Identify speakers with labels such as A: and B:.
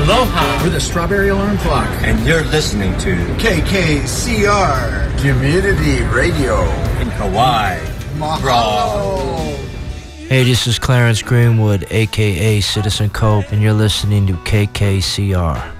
A: Aloha. We're the Strawberry Alarm Clock.
B: And you're listening to
C: KKCR Community Radio
B: in Kauai.
C: Mahalo.
D: Hey, this is Clarence Greenwood, aka Citizen Cope, and you're listening to KKCR.